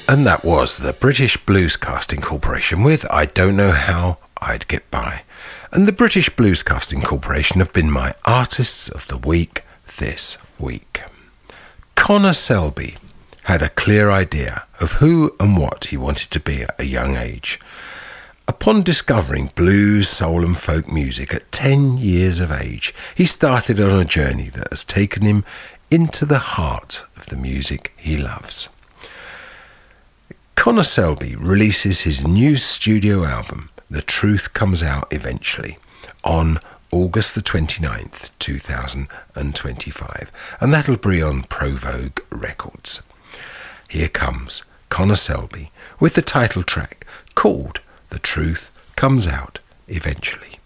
And that was the British Bluescasting Corporation with I Don't Know How I'd Get By. And the British Bluescasting Corporation have been my Artists of the Week this week. Connor Selby had a clear idea of who and what he wanted to be at a young age. Upon discovering blues, soul and folk music at 10 years of age, he started on a journey that has taken him into the heart of the music he loves. Connor Selby releases his new studio album, The Truth Comes Out Eventually, on August the 29th, 2025, and that'll be on Provogue Records. Here comes Connor Selby with the title track called The Truth Comes Out Eventually.